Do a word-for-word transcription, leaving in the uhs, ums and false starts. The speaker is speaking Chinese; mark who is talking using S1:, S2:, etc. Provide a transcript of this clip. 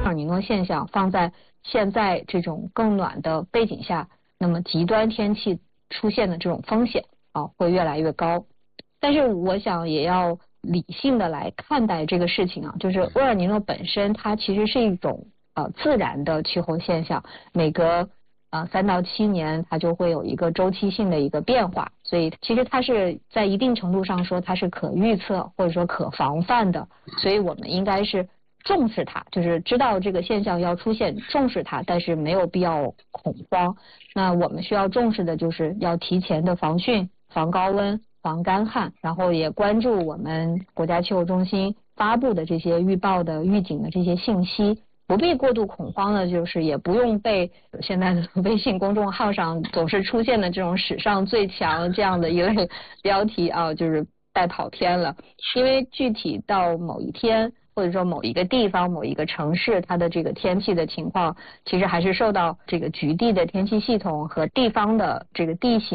S1: 尔尼诺现象放在现在这种更暖的背景下，那么极端天气出现的这种风险啊会越来越高。但是我想也要理性的来看待这个事情啊，就是厄尔尼诺本身它其实是一种呃自然的气候现象，每隔呃三到七年它就会有一个周期性的一个变化，所以其实它是在一定程度上说它是可预测或者说可防范的，所以我们应该是重视它，就是知道这个现象要出现，重视它，但是没有必要恐慌。那我们需要重视的就是要提前的防汛、防高温、防干旱，然后也关注我们国家气候中心发布的这些预报的预警的这些信息。不必过度恐慌的，就是也不用被现在的微信公众号上总是出现的这种史上最强这样的一类标题啊，就是带跑偏了。因为具体到某一天或者说某一个地方、某一个城市，它的这个天气的情况，其实还是受到这个局地的天气系统和地方的这个地形